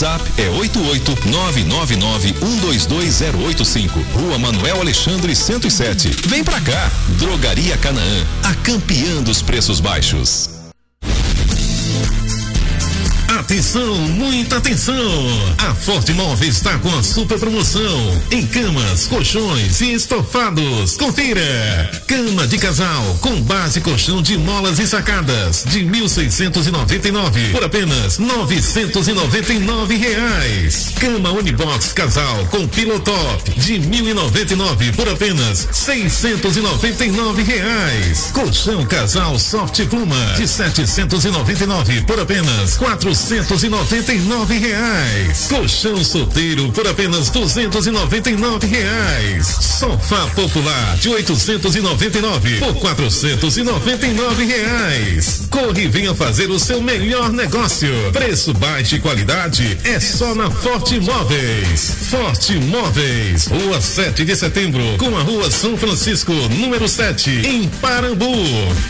WhatsApp é 88999122085. Rua Manuel Alexandre 107. Vem pra cá. Drogaria Canaã, a campeã dos preços baixos. Atenção, muita atenção! A Forte Móveis está com a super promoção em camas, colchões e estofados. Confira! Cama de casal com base colchão de molas e sacadas de 1.699 por apenas R$999. Cama Unibox casal com pillow top de 1.099 por apenas R$699. Colchão casal soft pluma de 799 por apenas R$499. Colchão solteiro por apenas R$299. Sofá popular de 899 por R$499. Corre e venha fazer o seu melhor negócio. Preço baixo e qualidade é só na Forte Móveis. Forte Móveis, Rua 7 de Setembro, com a Rua São Francisco, número 7, em Parambu.